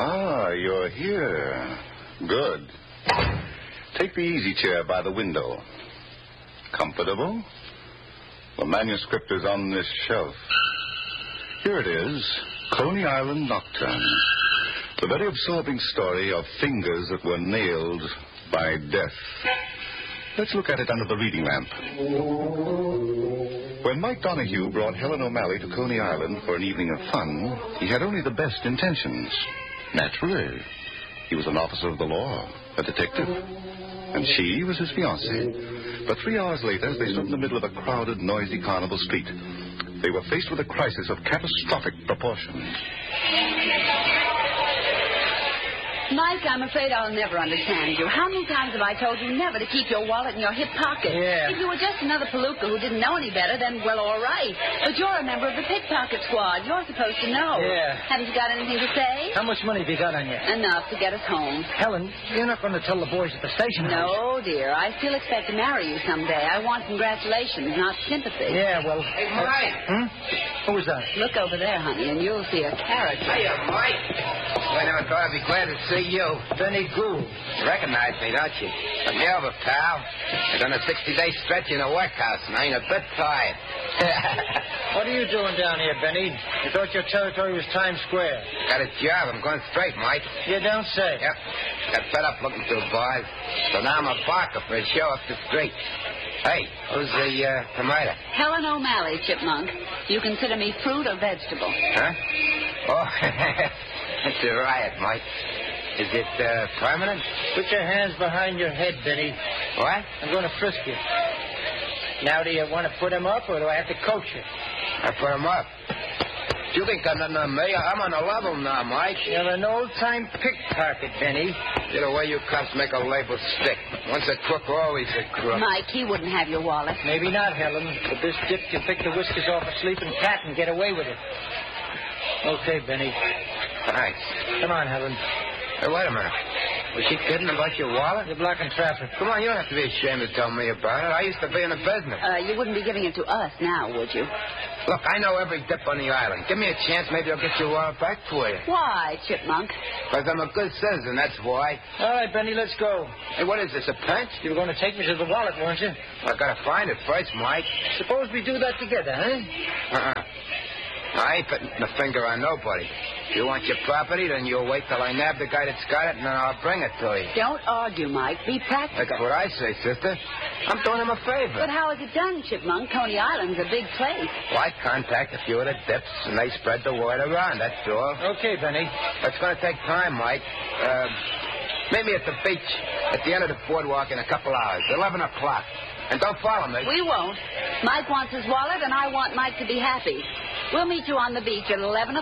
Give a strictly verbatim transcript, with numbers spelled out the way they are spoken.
Ah, you're here. Good. Take the easy chair by the window. Comfortable? The manuscript is on this shelf. Here it is, Coney Island Nocturne. The very absorbing story of fingers that were nailed by death. Let's look at it under the reading lamp. When Mike Donahue brought Helen O'Malley to Coney Island for an evening of fun, he had only the best intentions. Naturally. He was an officer of the law, a detective. And she was his fiancée. But three hours later, as they stood in the middle of a crowded, noisy carnival street, they were faced with a crisis of catastrophic proportions. Mike, I'm afraid I'll never understand you. How many times have I told you never to keep your wallet in your hip pocket? Yeah. If you were just another palooka who didn't know any better, then, well, all right. But you're a member of the pickpocket squad. You're supposed to know. Yeah. Haven't you got anything to say? How much money have you got on you? Enough to get us home. Helen, you're not going to tell the boys at the station house. No, dear. I still expect to marry you someday. I want congratulations, not sympathy. Yeah, well... Hey, Mike. Uh, hmm? Who was that? Look over there, honey, and you'll see a character. Hiya, Mike. I never thought I'd be glad to see you. Benny Gould. You recognize me, don't you? Look me over, pal. I've done a sixty-day stretch in a workhouse, and I ain't a bit tired. What are you doing down here, Benny? You thought your territory was Times Square. Got a job. I'm going straight, Mike. You don't say. Yep. Got fed up looking through bars, so now I'm a barker for a show up the street. Hey, who's the uh, tomato? Helen O'Malley, Chipmunk. You consider me fruit or vegetable? Huh? Oh, it's a riot, Mike. Is it uh, permanent? Put your hands behind your head, Benny. What? I'm going to frisk you. Now, do you want to put him up, or do I have to coach you? I put him up. You ain't got nothing on me. I'm on a level now, Mike. You're an old-time pickpocket, Benny. See the way you cops make a label stick. Once a crook, always a crook. Mike, he wouldn't have your wallet. Maybe not, Helen. But this dip can pick the whiskers off a sleeping cat and get away with it. Okay, Benny. Thanks. Come on, Helen. Hey, wait a minute. Was she kidding about your wallet? You're blocking traffic. Come on, you don't have to be ashamed to tell me about it. I used to be in the business. Uh, you wouldn't be giving it to us now, would you? Look, I know every dip on the island. Give me a chance, maybe I'll get your wallet back for you. Why, Chipmunk? Because I'm a good citizen, that's why. All right, Benny, let's go. Hey, what is this, a pinch? You were going to take me to the wallet, weren't you? I gotta find it first, Mike. Suppose we do that together, huh? Uh-uh. I ain't putting the finger on nobody. If you want your property, then you'll wait till I nab the guy that's got it, and then I'll bring it to you. Don't argue, Mike. Be practical. That's what I say, sister. I'm doing him a favor. But how is it done, Chipmunk? Coney Island's a big place. Well, I contact a few of the dips, and they spread the word around, that's all. Okay, Benny. It's going to take time, Mike. Uh, meet me at the beach at the end of the boardwalk in a couple hours, eleven o'clock. And don't follow me. We won't. Mike wants his wallet, and I want Mike to be happy. We'll meet you on the beach at eleven o'clock.